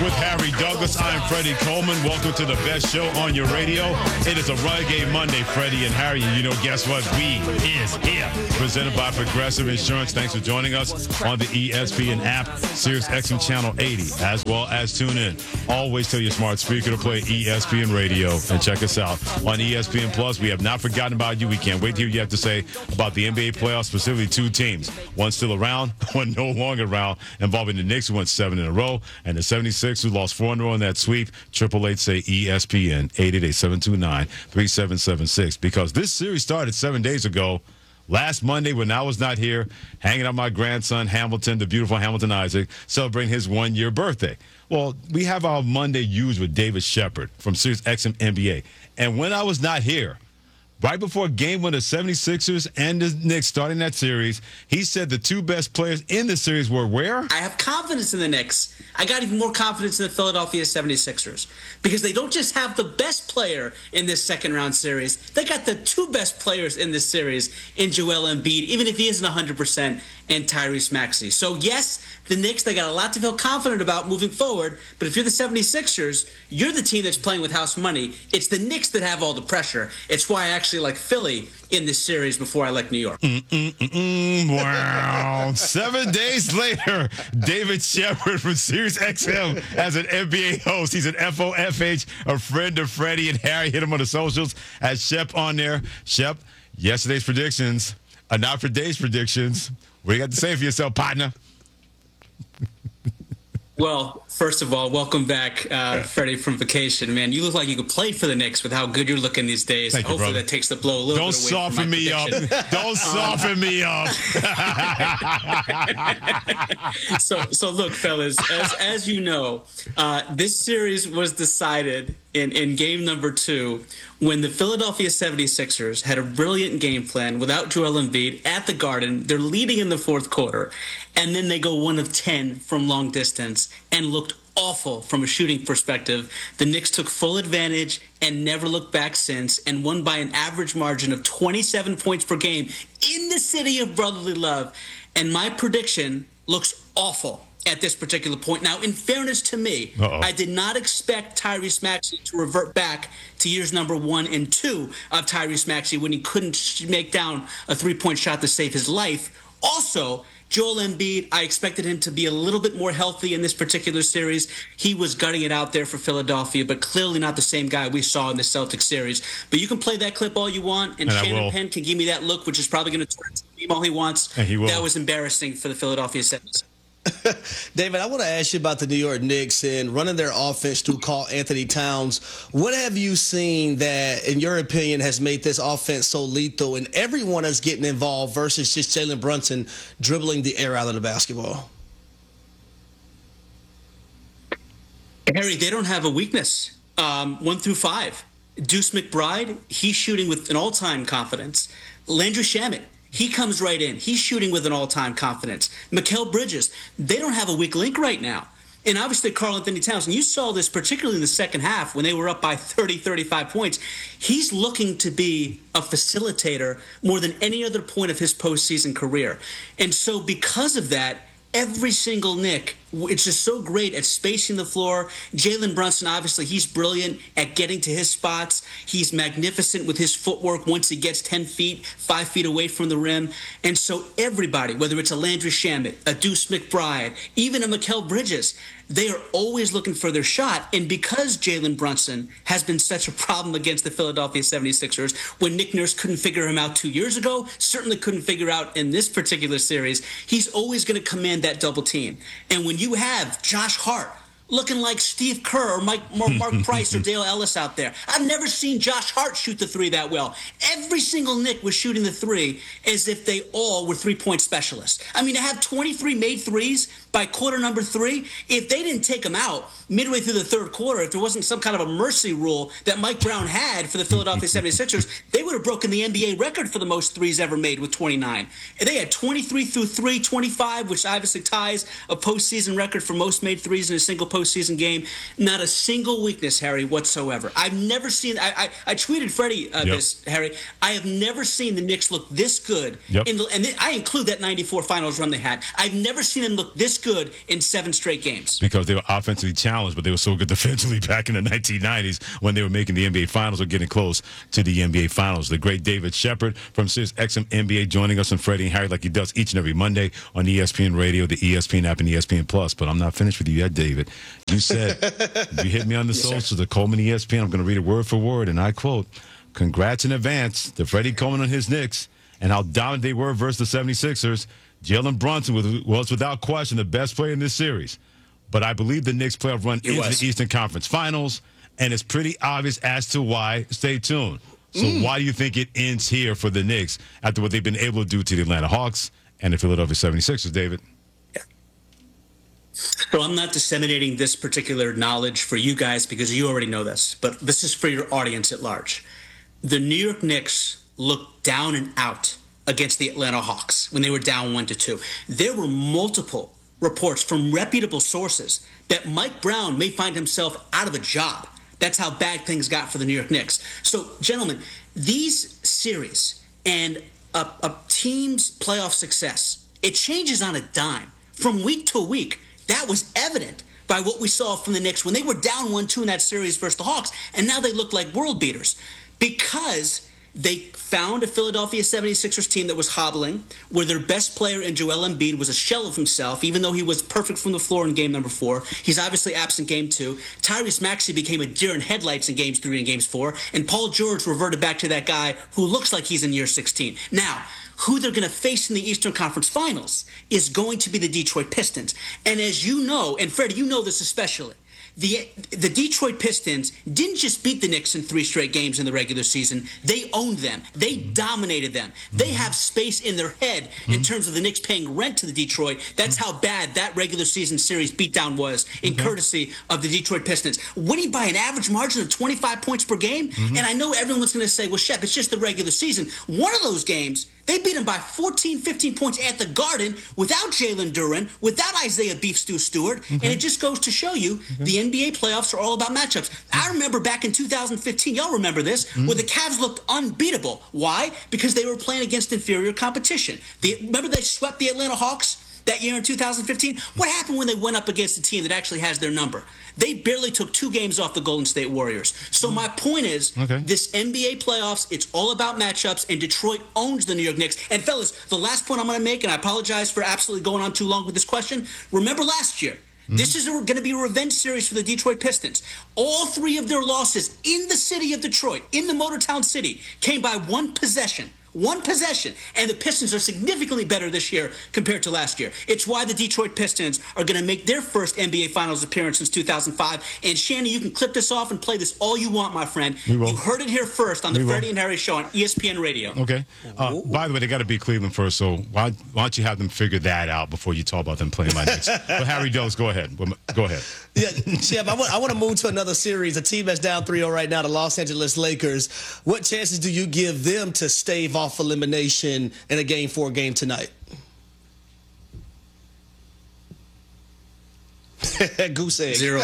with Harry Douglas. I'm Freddie Coleman. Welcome to the best show on your radio. It is a Run Game Monday, Freddie and Harry. And you know, guess what? We is here. Presented by Progressive Insurance. Thanks for joining us on the ESPN app, Sirius XM Channel 80, as well as tune in. Always tell your smart speaker to play ESPN Radio and check us out on ESPN Plus. We have not forgotten about you. We can't wait to hear what you have to say about the NBA playoffs, specifically two teams. One still around, one no longer around, involving the Knicks, who won 7 in a row, and the 76ers, who lost 4 in a row in that sweep. 888 say ESPN, 888-729-3776. Because this series started 7 days ago, last Monday, when I was not here, hanging out with my grandson, Hamilton, the beautiful Hamilton Isaac, celebrating his 1-year birthday. Well, we have our Monday used with David Shepard from Sirius XM NBA. And when I was not here, right before game one of the 76ers and the Knicks starting that series, he said the two best players in the series were where? I have confidence in the Knicks. I got even more confidence in the Philadelphia 76ers because they don't just have the best player in this second-round series. They got the two best players in this series in Joel Embiid, even if he isn't 100%, and Tyrese Maxey. So, yes, the Knicks, they got a lot to feel confident about moving forward, but if you're the 76ers, you're the team that's playing with house money. It's the Knicks that have all the pressure. It's why I actually like Philly in this series before I like New York. Wow. 7 days later, David Shepard from Sirius XM as an NBA host. He's an FOFH, a friend of Freddie and Harry. Hit him on the socials as Shep on there. Shep, yesterday's predictions are not for today's predictions. What do you got to say for yourself, partner? Well, first of all, welcome back, Freddie, from vacation. Man, you look like you could play for the Knicks with how good you're looking these days. Thank Hopefully you, that takes the blow a little Don't bit away soften from my me up. prediction. Don't soften me up. So look, fellas, as you know, this series was decided in game number 2 when the Philadelphia 76ers had a brilliant game plan without Joel Embiid at the Garden. They're leading in the fourth quarter, and then they go 1 of 10 from long distance and looked awful from a shooting perspective. The Knicks took full advantage and never looked back since, and won by an average margin of 27 points per game in the city of brotherly love. And my prediction looks awful at this particular point. Now, in fairness to me, I did not expect Tyrese Maxey to revert back to years number 1 and 2 of Tyrese Maxey when he couldn't make down a three-point shot to save his life. Also, Joel Embiid, I expected him to be a little bit more healthy in this particular series. He was gutting it out there for Philadelphia, but clearly not the same guy we saw in the Celtics series. But you can play that clip all you want, and Shannon Penn can give me that look, which is probably going to turn to him all he wants. And he will. That was embarrassing for the Philadelphia 76ers. David, I want to ask you about the New York Knicks and running their offense through Karl Anthony Towns. What have you seen that, in your opinion, has made this offense so lethal and everyone is getting involved versus just Jalen Brunson dribbling the air out of the basketball? Harry, they don't have a weakness. 1 through 5. Deuce McBride, he's shooting with an all-time confidence. Landry Shamet, he comes right in. He's shooting with an all-time confidence. Mikal Bridges, they don't have a weak link right now. And obviously, Karl Anthony Towns, and you saw this particularly in the second half when they were up by 30, 35 points. He's looking to be a facilitator more than any other point of his postseason career. And so because of that, every single Knick, it's just so great at spacing the floor. Jalen Brunson, obviously, he's brilliant at getting to his spots. He's magnificent with his footwork once he gets 10 feet, 5 feet away from the rim. And so everybody, whether it's a Landry Shamet, a Deuce McBride, even a Mikal Bridges, they are always looking for their shot. And because Jalen Brunson has been such a problem against the Philadelphia 76ers, when Nick Nurse couldn't figure him out 2 years ago, certainly couldn't figure out in this particular series, he's always going to command that double team. And when you have Josh Hart looking like Steve Kerr or Mark Price or Dale Ellis out there, I've never seen Josh Hart shoot the three that well. Every single Knick was shooting the three as if they all were three-point specialists. I mean, to have 23 made threes by quarter number 3, if they didn't take them out midway through the third quarter, if there wasn't some kind of a mercy rule that Mike Brown had for the Philadelphia 76ers, they would have broken the NBA record for the most threes ever made with 29. And they had 23 through 3, 25, which obviously ties a postseason record for most made threes in a single postseason game. Not a single weakness, Harry, whatsoever. I've never seen, I tweeted Freddie this, Harry. I have never seen the Knicks look this good. And I include that 94 finals run they had. I've never seen them look this good in 7 straight games? Because they were offensively challenged, but they were so good defensively back in the 1990s when they were making the NBA Finals or getting close to the NBA Finals. The great David Shepard from Sirius XM NBA joining us on Freddie and Harry like he does each and every Monday on ESPN Radio, the ESPN app, and ESPN Plus. But I'm not finished with you yet, David. You said, you hit me on the socials, the Coleman ESPN. I'm going to read it word for word, and I quote, "Congrats in advance to Freddie Coleman and his Knicks and how dominant they were versus the 76ers. Jalen Brunson was without question the best player in this series. But I believe the Knicks playoff run into the Eastern Conference Finals, and it's pretty obvious as to why. Stay tuned." So why do you think it ends here for the Knicks after what they've been able to do to the Atlanta Hawks and the Philadelphia 76ers, David? So I'm not disseminating this particular knowledge for you guys because you already know this, but this is for your audience at large. The New York Knicks looked down and out against the Atlanta Hawks when they were down 1-2. There were multiple reports from reputable sources that Mike Brown may find himself out of a job. That's how bad things got for the New York Knicks. So, gentlemen, these series and a team's playoff success, it changes on a dime from week to week. That was evident by what we saw from the Knicks when they were down 1-2 in that series versus the Hawks, and now they look like world beaters because they found a Philadelphia 76ers team that was hobbling, where their best player in Joel Embiid was a shell of himself, even though he was perfect from the floor in game number 4. He's obviously absent game 2. Tyrese Maxey became a deer in headlights in games 3 and games 4, and Paul George reverted back to that guy who looks like he's in year 16. Now, who they're going to face in the Eastern Conference Finals is going to be the Detroit Pistons. And as you know, and Freddie, you know this especially, the Detroit Pistons didn't just beat the Knicks in 3 straight games in the regular season. They owned them. They dominated them. They have space in their head in terms of the Knicks paying rent to the Detroit. That's how bad that regular season series beatdown was in courtesy of the Detroit Pistons. Winning by an average margin of 25 points per game. And I know everyone's going to say, well, Shep, it's just the regular season. One of those games, they beat him by 14, 15 points at the Garden without Jalen Duren, without Isaiah Beef Stew Stewart. And it just goes to show you the NBA playoffs are all about matchups. I remember back in 2015, y'all remember this, where the Cavs looked unbeatable. Why? Because they were playing against inferior competition. Remember they swept the Atlanta Hawks that year in 2015? What happened when they went up against a team that actually has their number? They barely took 2 games off the Golden State Warriors. So my point is, this NBA playoffs, it's all about matchups, and Detroit owns the New York Knicks. And fellas, the last point I'm going to make, and I apologize for absolutely going on too long with this question, remember last year, this is going to be a revenge series for the Detroit Pistons. All 3 of their losses in the city of Detroit, in the Motortown City, came by 1 possession. 1 possession. And the Pistons are significantly better this year compared to last year. It's why the Detroit Pistons are going to make their first NBA Finals appearance since 2005. And Shannon, you can clip this off and play this all you want, my friend. You heard it here first on the Freddie and Harry Show on ESPN Radio. Okay. By the way, they got to beat Cleveland first, so why don't you have them figure that out before you talk about them playing my Knicks? But Harry Dose, go ahead. Go ahead. Yeah, Chef, I want to move to another series. A team that's down 3-0 right now, the Los Angeles Lakers. What chances do you give them to stave off elimination in a Game 4 game tonight? Goose egg. 0.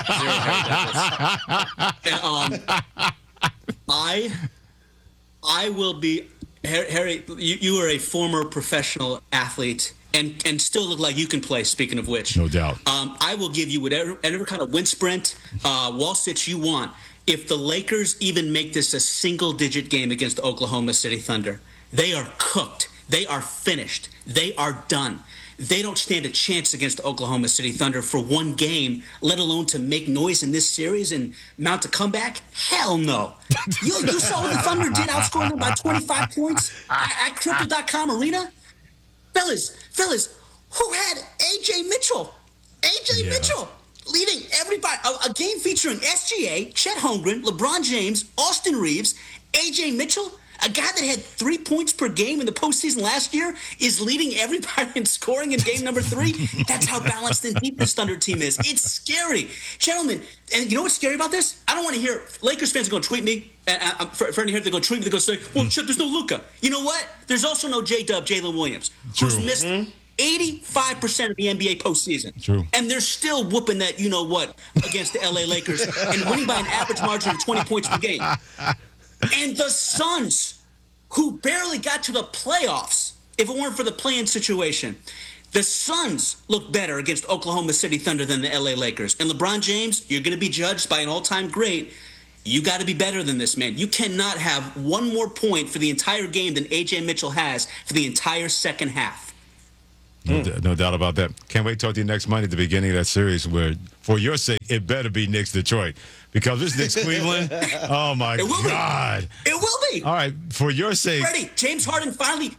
I will be, Harry, you are a former professional athlete and still look like you can play, speaking of which. No doubt. I will give you whatever kind of wind sprint, wall sits you want. If the Lakers even make this a single-digit game against the Oklahoma City Thunder, they are cooked. They are finished. They are done. They don't stand a chance against the Oklahoma City Thunder for 1 game, let alone to make noise in this series and mount a comeback. Hell no. You saw what the Thunder did, outscoring them by 25 points at Crypto.com Arena? Fellas, who had A.J. Mitchell? Mitchell leading everybody. A game featuring SGA, Chet Holmgren, LeBron James, Austin Reeves, A.J. Mitchell, a guy that had 3 points per game in the postseason last year, is leading everybody in scoring in game number 3. That's how balanced and deep this Thunder team is. It's scary. Gentlemen, and you know what's scary about this? I don't want to hear Lakers fans are going to tweet me. Freddie here, they're going to tweet me. They're going to say, well, Chip, there's no Luka. You know what? There's also no J-Dub, Jalen Williams, who's missed 85% of the NBA postseason. True. And they're still whooping that you-know-what against the L.A. Lakers and winning by an average margin of 20 points per game. And the Suns, who barely got to the playoffs, if it weren't for the play-in situation, The Suns look better against Oklahoma City Thunder than the LA Lakers. And LeBron James, you're going to be judged by an all-time great. You got to be better than this, man. You cannot have one more point for the entire game than A.J. Mitchell has for the entire second half. No doubt about that. Can't wait to talk to you next Monday at the beginning of that series where, for your sake, it better be Knicks Detroit. Because this Knicks Cleveland, oh, my God. It will be. All right, for your sake. Freddie, James Harden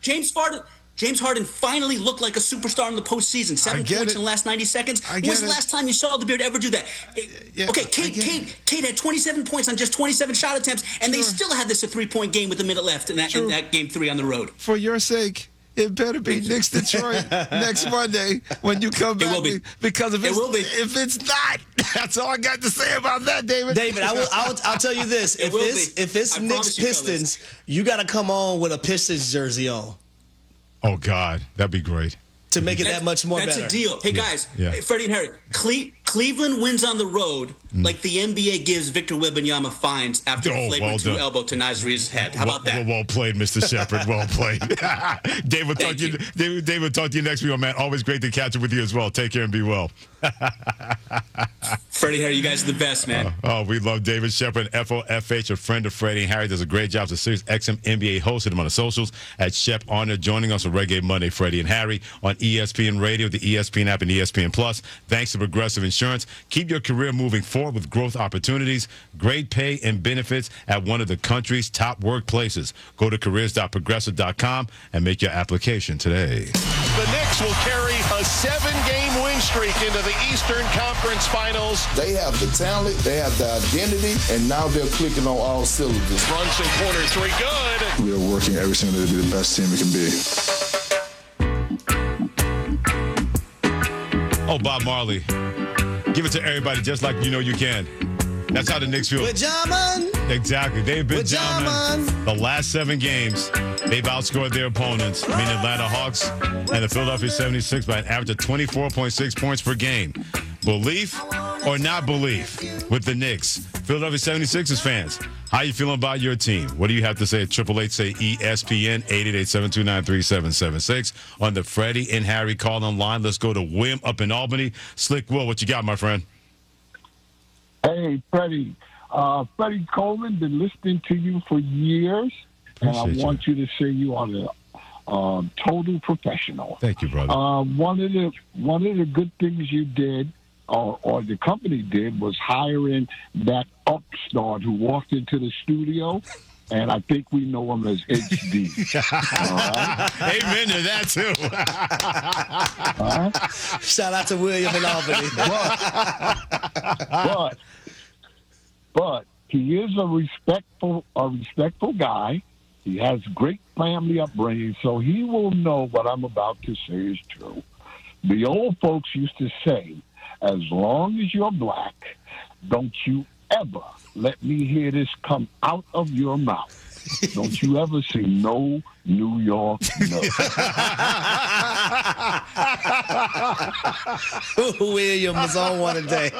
finally looked like a superstar in the postseason. 7 points in the last 90 seconds. When's the last time you saw the Beard ever do that? Okay, Kate had 27 points on just 27 shot attempts, and they still had this a 3-point game with a minute left in that game 3 on the road. For your sake, it better be Knicks Detroit next Monday when you come back. It will be. Because if it's not, that's all I got to say about that, David. David, I'll tell you this: if it's Knicks Pistons, you got to come on with a Pistons jersey on. Oh God, that'd be great. To make it that much more better. That's a deal. Hey, guys, Freddie and Harry, Cleveland wins on the road like the NBA gives Victor Wembanyama fines after a flagrant elbow to Nasri's head. How about that? Well played, Mr. Shepard. Well played. Dave will talk to you next week, man. Always great to catch up with you as well. Take care and be well. Freddie, Harry, you guys are the best, man. We love David Shepard, FOFH, a friend of Freddie and Harry. Does a great job as a Sirius XM NBA host. Hit him on the socials at Shep Honor, joining us on Reggae Monday, Freddie and Harry on ESPN Radio, the ESPN app, and ESPN Plus. Thanks to Progressive Insurance. Keep your career moving forward with growth opportunities, great pay and benefits at one of the country's top workplaces. Go to careers.progressive.com and make your application today. The Knicks will carry a 7-game win streak into the Eastern Conference Finals. They have the talent, they have the identity, and now they're clicking on all cylinders. Brunson corner 3, good. We are working every single day to be the best team we can be. Oh, Bob Marley. Give it to everybody just like you know you can. That's how the Knicks feel. With Jaman. Exactly. They've been Jaman. The last 7 games, they've outscored their opponents, meaning Atlanta Hawks and the Philadelphia 76 by an average of 24.6 points per game. Belief or not belief with the Knicks? Philadelphia 76ers fans, how you feeling about your team? What do you have to say at 888-SAY ESPN, 888-729-3776 on the Freddie and Harry call line? Let's go to William up in Albany. Slick Will, what you got, my friend? Hey, Freddie. Freddie Coleman, been listening to you for years, and I want you to say you are a total professional. Thank you, brother. One of the good things you did, or the company did, was hiring that upstart who walked into the studio, and I think we know him as HD. Amen to that, too. Shout out to William in Albany. But he is a respectful guy. He has great family upbringing, so he will know what I'm about to say is true. The old folks used to say, as long as you're black, don't you ever let me hear this come out of your mouth. Don't you ever say no, New York, no. William was on one today.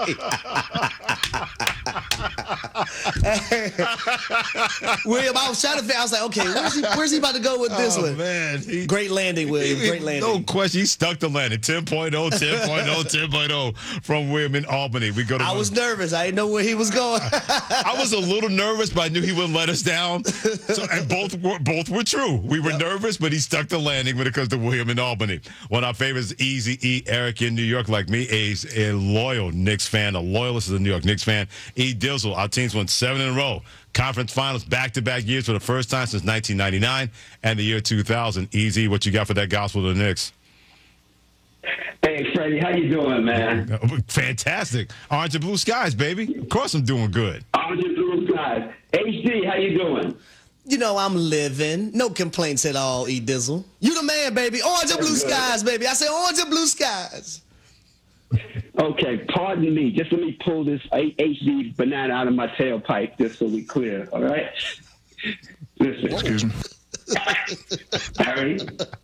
William, I was trying to figure. I was like, okay, where's he about to go with this one? Man, great landing, William. Great landing. No question, he stuck the landing. 10.0, 10.0, 10.0 from William in Albany. I was nervous. I didn't know where he was going. I was a little nervous, but I knew he wouldn't let us down. And both were true. We were nervous, but he stuck the landing when it comes to William in Albany. One of our favorites, Easy E. Eric in New York, like me, a loyal Knicks fan, a loyalist of the New York Knicks fan. E. Dizzle, our teams won 7 in a row. Conference finals back-to-back years for the first time since 1999 and the year 2000. Easy, what you got for that gospel of the Knicks? Hey, Freddie, how you doing, man? Fantastic. Orange and blue skies, baby. Of course I'm doing good. Orange and blue skies. HD, how you doing? You know, I'm living. No complaints at all, E. Dizzle. You the man, baby. Orange and blue skies, baby. I say orange and blue skies. Okay, pardon me. Just let me pull this HD banana out of my tailpipe just so we clear, all right? Listen. Excuse me. Harry,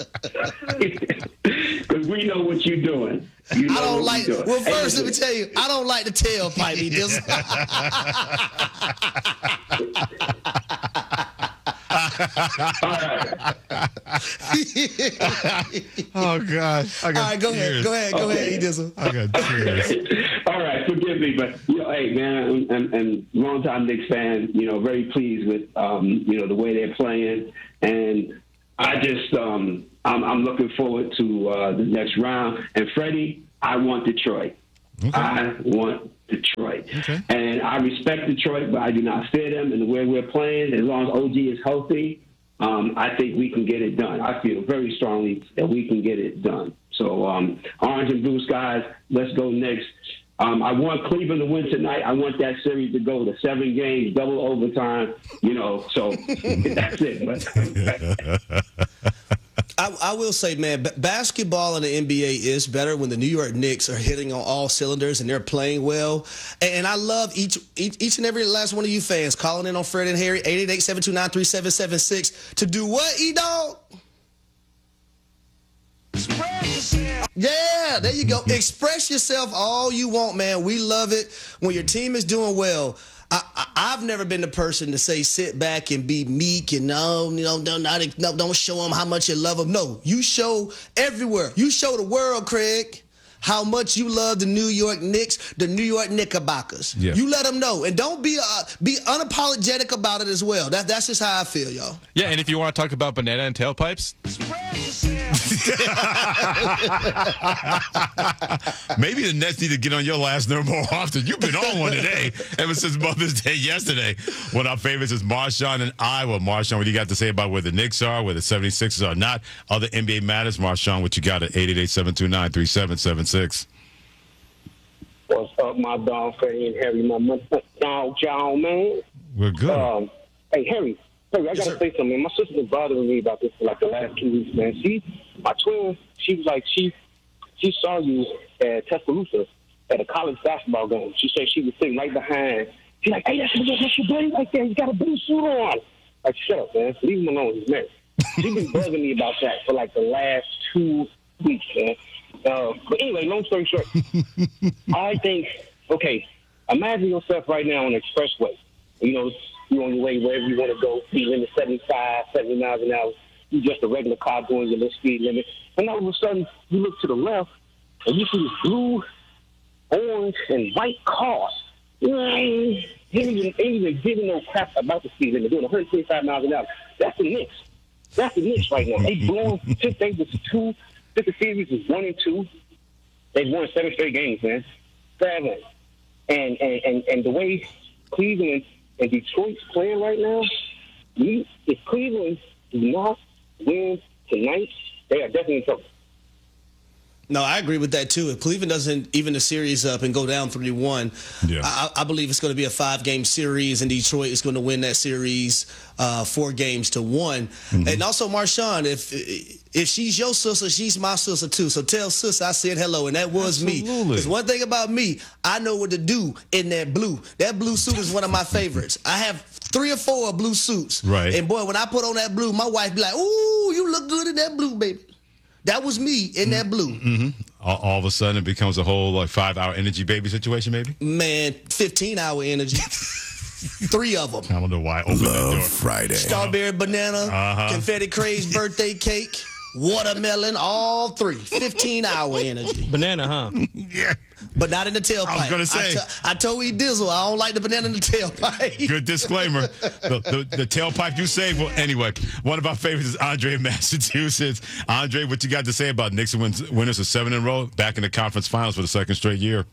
because we know what you're doing. You know I don't like. Well, first, let me tell you, I don't like the tailpipe. He does. Oh, God. All right, go ahead. Go ahead, E-Dizzle. I got tears. All right, forgive me, but hey, man, I'm long-time Knicks fan. Very pleased with the way they're playing, and I just I'm looking forward to the next round. And Freddie, I want Detroit. Okay. I want Detroit, okay. And I respect Detroit, but I do not fear them. And the way we're playing, as long as OG is healthy, I think we can get it done. I feel very strongly that we can get it done. So orange and blue skies, let's go Knicks. I want Cleveland to win tonight. I want that series to go to 7 games, double overtime, so that's it. I will say, man, basketball in the NBA is better when the New York Knicks are hitting on all cylinders and they're playing well. And I love each and every last one of you fans calling in on Fred and Harry, 888-729-3776 to do what, E-Dog? Yeah, there you go. Express yourself all you want, man. We love it when your team is doing well. I've never been the person to say sit back and be meek and don't show them how much you love them. No, you show everywhere. You show the world, Craig, how much you love the New York Knicks, the New York Knickerbockers. Yeah. You let them know, and don't be unapologetic about it as well. That's just how I feel, y'all. Yeah, and if you want to talk about banana and tailpipes. Maybe the Nets need to get on your last nerve more often. You've been on one today, ever since Mother's Day yesterday. One of our favorites is Marshawn in Iowa. Marshawn, what do you got to say about where the Knicks are, where the 76ers are not? Other NBA matters. Marshawn, what you got at 888-729-3776? What's up, my dog, Freddie and Harry, my dog, John, man? We're good. Hey, Harry, I got to say something, man. My sister's been bothering me about this for like the last 2 weeks, man. My twin, she was like, she saw you at Tuscaloosa at a college basketball game. She said she was sitting right behind. She's like, hey, that's your buddy right there. He's got a blue suit on. Like, shut up, man. Leave him alone. He's married. She's been bugging me about that for like the last 2 weeks, man. But anyway, long story short, I think, okay, imagine yourself right now on the expressway. You're on your way wherever you want to go, speeding in 75, 70 miles an hour. You're just a regular car doing your little speed limit. And all of a sudden, you look to the left, and you see this blue, orange, and white car. Ain't even giving no crap about the speed limit, doing 125 miles an hour. That's the Knicks. That's the Knicks right now. They blowing since the series is 1-2. They've won 7 straight games, man. 7. And the way Cleveland and Detroit's playing right now, if Cleveland do not win tonight, they are definitely in trouble. No, I agree with that, too. If Cleveland doesn't even the series up and go down 3-1, I believe it's going to be a 5-game series, and Detroit is going to win that series 4-1. Mm-hmm. And also, Marshawn, if she's your sister, she's my sister, too. So tell sister I said hello, and that was me. Because one thing about me, I know what to do in that blue. That blue suit is one of my favorites. I have 3 or 4 blue suits. Right. And, boy, when I put on that blue, my wife be like, ooh, you look good in that blue, baby. That was me in that blue. Mm-hmm. All of a sudden, it becomes a whole 5-hour energy baby situation, maybe? Man, 15-hour energy. 3 of them. I don't know why I opened that door. Friday. Strawberry banana, confetti craze birthday cake, watermelon, all 3. 15-hour energy. Banana, huh? Yeah. But not in the tailpipe. I was going to say. I told E-Dizzle I don't like the banana in the tailpipe. Good disclaimer. The tailpipe you saved. Well, anyway, one of our favorites is Andre in Massachusetts. Andre, what you got to say about Knicks winners of 7 in a row, back in the conference finals for the 2nd straight year?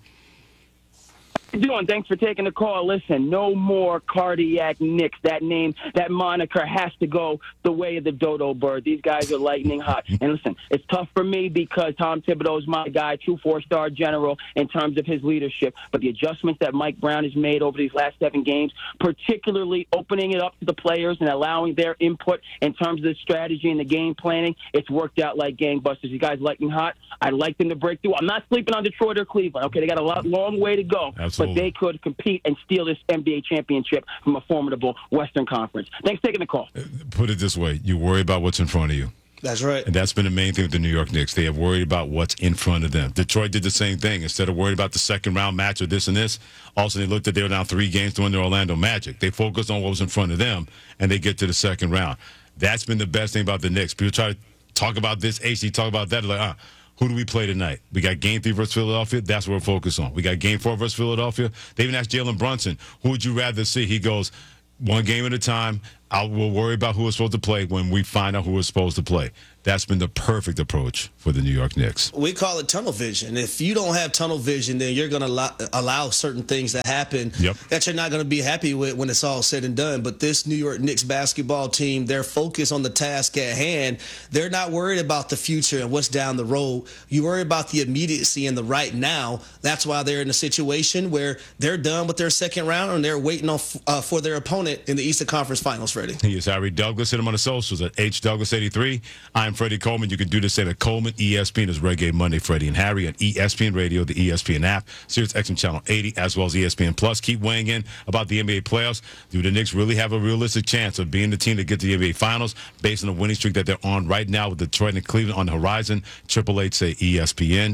How you doing? Thanks for taking the call. Listen, no more cardiac Knicks. That name, that moniker has to go the way of the dodo bird. These guys are lightning hot. And listen, it's tough for me because Tom Thibodeau is my guy, true 4-star general in terms of his leadership. But the adjustments that Mike Brown has made over these last 7 games, particularly opening it up to the players and allowing their input in terms of the strategy and the game planning, it's worked out like gangbusters. These guys lightning hot. I'd like them to break through. I'm not sleeping on Detroit or Cleveland. Okay, they got a long way to go. Absolutely. But they could compete and steal this NBA championship from a formidable Western Conference. Thanks for taking the call. Put it this way. You worry about what's in front of you. That's right. And that's been the main thing with the New York Knicks. They have worried about what's in front of them. Detroit did the same thing. Instead of worried about the second-round match or this and this, also they looked at they were down 3 games to win the Orlando Magic. They focused on what was in front of them, and they get to the second round. That's been the best thing about the Knicks. People try to talk about this, AC, talk about that. They're like, who do we play tonight? We got Game 3 versus Philadelphia. That's what we're focused on. We got Game 4 versus Philadelphia. They even asked Jalen Brunson, who would you rather see? He goes, one game at a time. We'll worry about who is supposed to play when we find out who is supposed to play. That's been the perfect approach for the New York Knicks. We call it tunnel vision. If you don't have tunnel vision, then you're going to allow certain things to happen that you're not going to be happy with when it's all said and done. But this New York Knicks basketball team, they're focused on the task at hand. They're not worried about the future and what's down the road. You worry about the immediacy and the right now. That's why they're in a situation where they're done with their second round and they're waiting on for their opponent in the Eastern Conference Finals, Freddie. He is Harry Douglas. Hit him on the socials at HDouglas83. I'm Freddie Coleman. You can do this at Coleman. ESPN is Reggae Monday. Freddie and Harry on ESPN Radio, the ESPN app, Sirius XM Channel 80, as well as ESPN Plus. Keep weighing in about the NBA playoffs. Do the Knicks really have a realistic chance of being the team to get to the NBA Finals based on the winning streak that they're on right now with Detroit and Cleveland on the horizon? 888 say ESPN,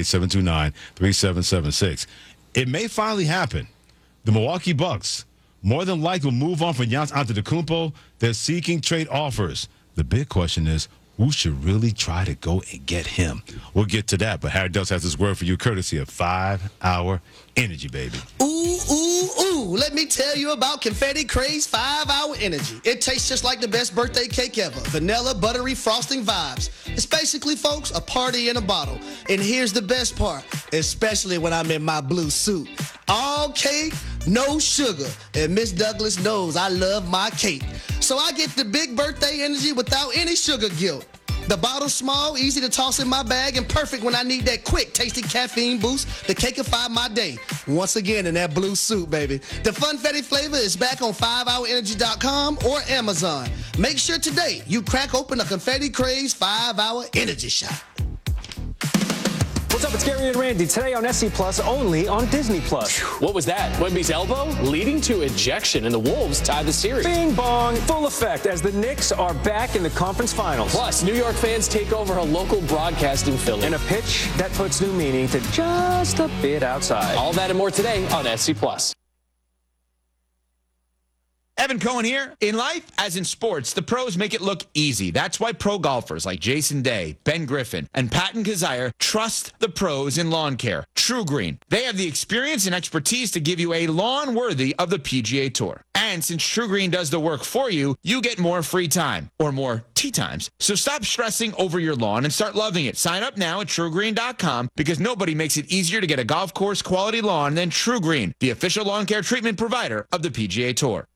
888-729-3776. It may finally happen. The Milwaukee Bucks more than likely will move on from Giannis Antetokounmpo. They're seeking trade offers. The big question is, who should really try to go and get him? We'll get to that, but Harry Douglas has this word for you, courtesy of 5 Hour Energy, baby. Ooh, let me tell you about Confetti Craze 5 Hour Energy. It tastes just like the best birthday cake ever. Vanilla, buttery, frosting vibes. It's basically, folks, a party in a bottle. And here's the best part, especially when I'm in my blue suit. All cake, no sugar. And Miss Douglas knows I love my cake. So I get the big birthday energy without any sugar guilt. The bottle's small, easy to toss in my bag, and perfect when I need that quick, tasty caffeine boost to cakeify my day. Once again, in that blue suit, baby. The Funfetti flavor is back on 5hourenergy.com or Amazon. Make sure today you crack open a Confetti Craze 5 Hour Energy shot. What's up? It's Gary and Randy. Today on SC Plus, only on Disney Plus. What was that? Wemby's elbow leading to ejection, and the Wolves tie the series. Bing bong, full effect as the Knicks are back in the conference finals. Plus, New York fans take over a local broadcast in Philly. And a pitch that puts new meaning to just a bit outside. All that and more today on SC Plus. Evan Cohen here. In life, as in sports, the pros make it look easy. That's why pro golfers like Jason Day, Ben Griffin, and Patton Kazire trust the pros in lawn care. True Green. They have the experience and expertise to give you a lawn worthy of the PGA Tour. And since True Green does the work for you, you get more free time, or more tee times. So stop stressing over your lawn and start loving it. Sign up now at TrueGreen.com because nobody makes it easier to get a golf course quality lawn than True Green, the official lawn care treatment provider of the PGA Tour.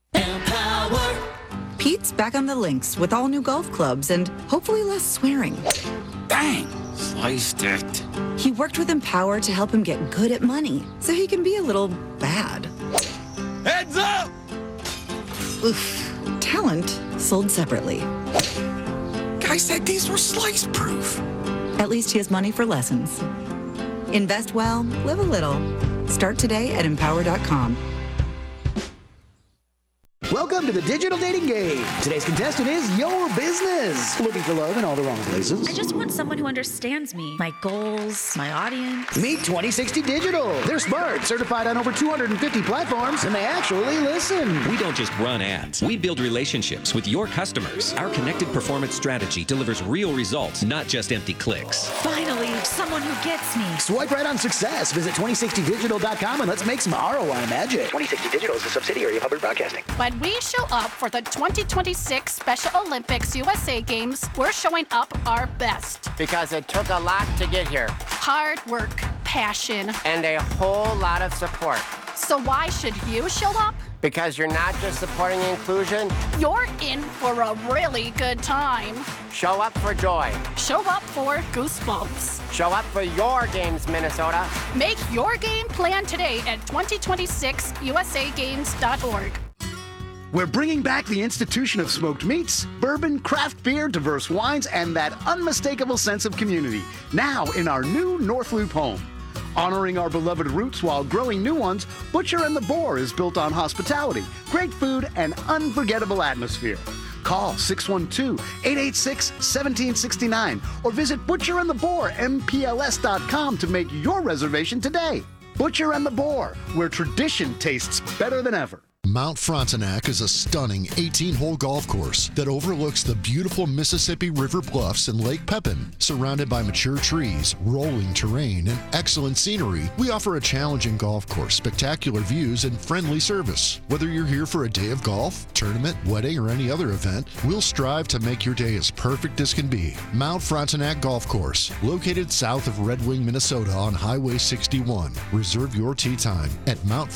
Pete's back on the links with all new golf clubs and hopefully less swearing. Dang, sliced it. He worked with Empower to help him get good at money so he can be a little bad. Heads up! Oof. Talent sold separately. Guy said these were slice proof. At least he has money for lessons. Invest well, live a little. Start today at Empower.com. Welcome to the Digital Dating Game. Today's contestant is your business. Looking for love in all the wrong places. I just want someone who understands me, my goals, my audience. Meet 2060 Digital. They're smart, certified on over 250 platforms, and they actually listen. We don't just run ads. We build relationships with your customers. Our connected performance strategy delivers real results, not just empty clicks. Finally, someone who gets me. Swipe right on success. Visit 2060digital.com and let's make some ROI magic. 2060 Digital is a subsidiary of Hubbard Broadcasting. When we show up for the 2026 Special Olympics USA Games, we're showing up our best. Because it took a lot to get here. Hard work, passion, and a whole lot of support. So why should you show up? Because you're not just supporting inclusion. You're in for a really good time. Show up for joy. Show up for goosebumps. Show up for your games, Minnesota. Make your game plan today at 2026usagames.org. We're bringing back the institution of smoked meats, bourbon, craft beer, diverse wines, and that unmistakable sense of community, now in our new North Loop home. Honoring our beloved roots while growing new ones, Butcher and the Boar is built on hospitality, great food, and unforgettable atmosphere. Call 612-886-1769 or visit butcherandtheboarmpls.com to make your reservation today. Butcher and the Boar, where tradition tastes better than ever. Mount Frontenac is a stunning 18-hole golf course that overlooks the beautiful Mississippi River bluffs and Lake Pepin. Surrounded by mature trees, rolling terrain, and excellent scenery, we offer a challenging golf course, spectacular views, and friendly service. Whether you're here for a day of golf, tournament, wedding, or any other event, we'll strive to make your day as perfect as can be. Mount Frontenac Golf Course, located south of Red Wing, Minnesota on Highway 61. Reserve your tee time at Mount